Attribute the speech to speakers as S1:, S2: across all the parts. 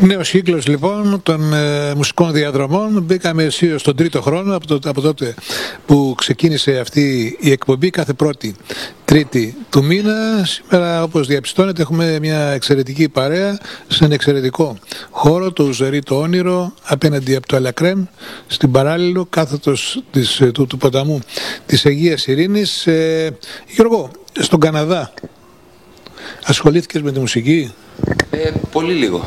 S1: Νέος κύκλος λοιπόν των μουσικών διαδρομών. Μπήκαμε αισίως στον τρίτο χρόνο από τότε που ξεκίνησε αυτή η εκπομπή, κάθε πρώτη Τρίτη του μήνα. Σήμερα, όπως διαπιστώνετε, έχουμε μια εξαιρετική παρέα σε ένα εξαιρετικό χώρο, το Ουζερί το Όνειρο, απέναντι από το Αλακρέμ, στην Παράλληλο, κάθετος του ποταμού της Αιγαίας Ειρήνης. Γιώργο, στον Καναδά ασχολήθηκες με τη μουσική?
S2: Πολύ λίγο.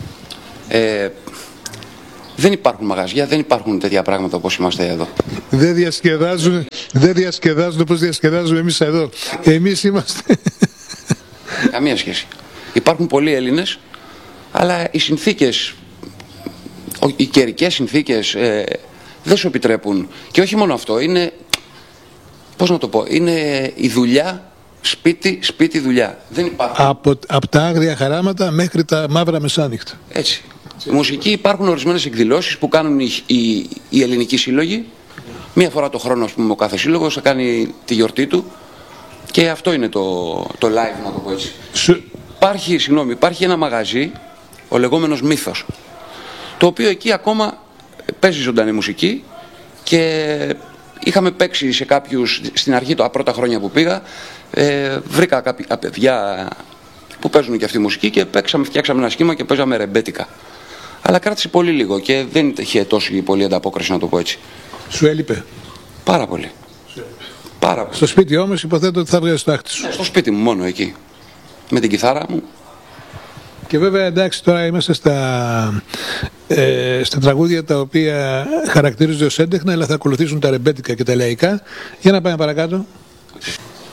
S2: Δεν υπάρχουν μαγαζιά, δεν υπάρχουν τέτοια πράγματα όπως είμαστε εδώ.
S1: Δεν διασκεδάζουν όπως διασκεδάζουμε εμείς εδώ. Εμείς είμαστε...
S2: Καμία σχέση. Υπάρχουν πολλοί Έλληνες, αλλά οι συνθήκες, οι καιρικές συνθήκες δεν σου επιτρέπουν. Και όχι μόνο αυτό, είναι, πώς να το πω, είναι η δουλειά, σπίτι, δουλειά. Δεν υπάρχουν.
S1: Από τα άγρια χαράματα μέχρι τα μαύρα μεσάνυχτα.
S2: Έτσι. Στη μουσική υπάρχουν ορισμένες εκδηλώσεις που κάνουν οι ελληνικοί σύλλογοι. Μία φορά το χρόνο, ας πούμε, ο κάθε σύλλογος θα κάνει τη γιορτή του και αυτό είναι το live, να το πω έτσι. Υπάρχει ένα μαγαζί, ο λεγόμενος Μύθος, το οποίο εκεί ακόμα παίζει ζωντανή μουσική και είχαμε παίξει σε κάποιους, στην αρχή, τα πρώτα χρόνια που πήγα, βρήκα κάποια παιδιά που παίζουν και αυτή μουσική και φτιάξαμε ένα σχήμα και παίζαμε ρεμπέτικα. Αλλά κράτησε πολύ λίγο και δεν είχε τόσο πολύ ανταπόκριση, να το πω έτσι.
S1: Σου έλειπε?
S2: Πάρα πολύ. Πάρα πολύ.
S1: Στο σπίτι όμως υποθέτω ότι θα βγάλεις το άχτη σου.
S2: Στο σπίτι μου μόνο εκεί. Με την κιθάρα μου.
S1: Και βέβαια, εντάξει, τώρα είμαστε στα τραγούδια τα οποία χαρακτηρίζονται ως έντεχνα, αλλά θα ακολουθήσουν τα ρεμπέτικα και τα λαϊκά. Για να πάμε παρακάτω.